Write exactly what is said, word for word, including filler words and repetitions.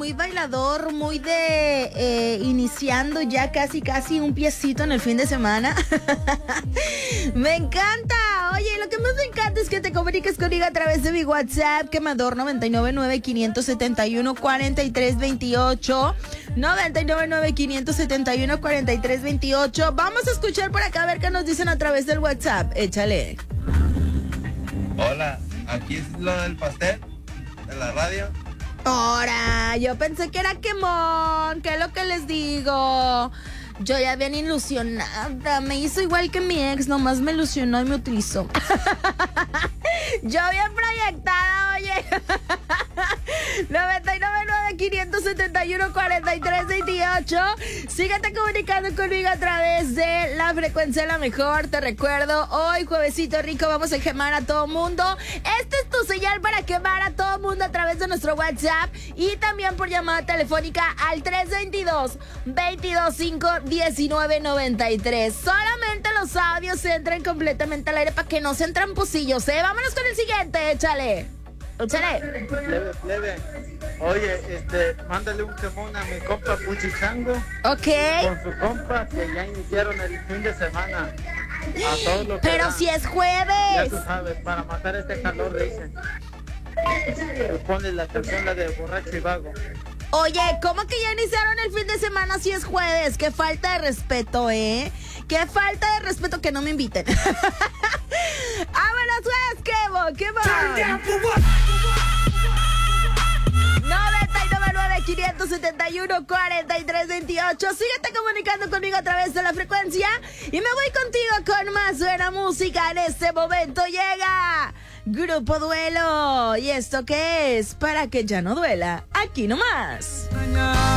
muy bailador, muy de eh, iniciando ya casi casi un piecito en el fin de semana. Me encanta. Oye, lo que más me encanta es que te comuniques conmigo a través de mi WhatsApp, quemador nueve nueve nueve, cinco siete uno, cuatro tres dos ocho. nueve nueve nueve, cinco siete uno, cuatro tres dos ocho. Vamos a escuchar por acá a ver qué nos dicen a través del WhatsApp. Échale. Hola, aquí es lo del pastel de la radio. Ahora, yo pensé que era quemón. ¿Qué es lo que les digo? Yo ya bien ilusionada. Me hizo igual que mi ex, nomás me ilusionó y me utilizó. Yo bien proyectada, oye. nueve nueve nueve, cinco siete uno, cuatro tres dos ocho. Síguete comunicando conmigo a través de la frecuencia de la mejor. Te recuerdo, hoy juevesito rico vamos a quemar a todo mundo. Esta es tu señal para quemar a todo mundo a través de nuestro WhatsApp y también por llamada telefónica al tres dos dos, dos cinco, uno nueve nueve tres. Solamente los audios entran completamente al aire para que no sean tramposillos, ¿eh? Vámonos con el siguiente, échale. Échale. Plebe, plebe. Oye, este, mándale un quemón a mi compa Puchichango. Ok. Con su compa que ya iniciaron el fin de semana. A todos los que Pero dan. si es Ya jueves. tú sabes, para matar este calor, dicen. Ponle la canción, la de borracho y vago. Oye, ¿cómo que ya iniciaron el fin de semana si es jueves? Qué falta de respeto, ¿eh? Qué falta de respeto que no me inviten. ¡Vámonos, pues! ¡Quemo, quemo! nueve nueve nueve, cinco siete uno, cuatro tres dos ocho. Síguete comunicando conmigo a través de la frecuencia y me voy contigo con más buena música. En este momento llega Grupo Duelo. ¿Y esto qué es? Para que ya no duela. Aquí nomás.